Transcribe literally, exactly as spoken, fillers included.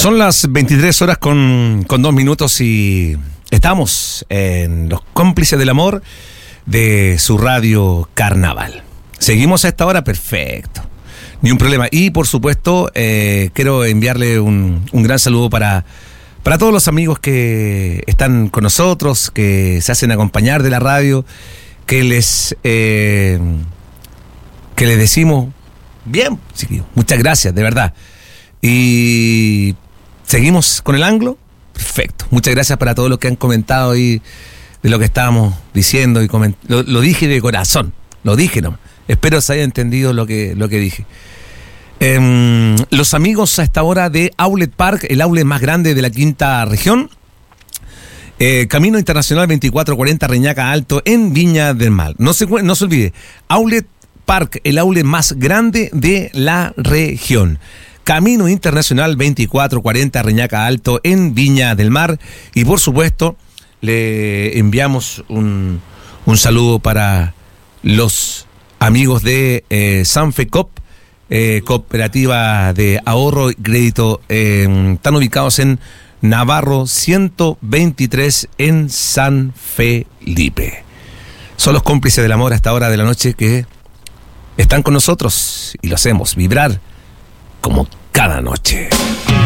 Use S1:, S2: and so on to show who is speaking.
S1: Son las veintitrés horas con, con dos minutos y estamos en Los Cómplices del Amor de su radio Carnaval. Seguimos a esta hora, perfecto, ni un problema. Y por supuesto, eh, quiero enviarle un, un gran saludo para, para todos los amigos que están con nosotros, que se hacen acompañar de la radio, que les, eh, que les decimos, bien, chiquillos, muchas gracias, de verdad. Y seguimos con el anglo. Perfecto. Muchas gracias para todos los que han comentado ahí de lo que estábamos diciendo. y coment- lo, lo dije de corazón. Lo dije, no. Espero se haya entendido lo que, lo que dije. Eh, los amigos a esta hora de Outlet Park, el outlet más grande de la quinta región. Eh, Camino Internacional veinticuatro cuarenta Reñaca Alto en Viña del Mar. No se, no se olvide. Outlet Park, el outlet más grande de la región. Camino Internacional veinticuatro cuarenta Reñaca Alto en Viña del Mar. Y por supuesto, le enviamos un, un saludo para los amigos de eh, Sanfecop, eh, cooperativa de ahorro y crédito. Eh, están ubicados en Navarro ciento veintitrés en San Felipe. Son los cómplices del amor a esta hora de la noche que están con nosotros y lo hacemos vibrar como cada noche.